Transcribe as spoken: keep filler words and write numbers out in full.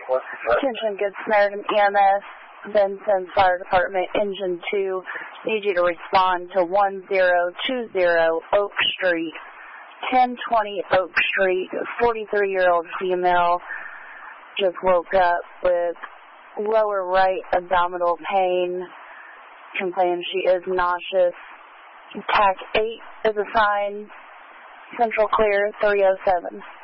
Attention, Good Samaritan E M S, Benson Fire Department, Engine two. Need you to respond to one zero two zero Oak Street, ten twenty Oak Street. forty-three-year-old female just woke up with lower right abdominal pain. Complaining she is nauseous. T A C eight is assigned. Central Clear three oh seven.